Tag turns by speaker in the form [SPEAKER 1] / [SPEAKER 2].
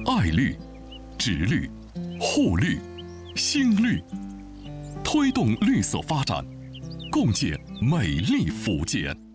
[SPEAKER 1] 爱绿、植绿、护绿、新绿，推动绿色发展，共建美丽福建。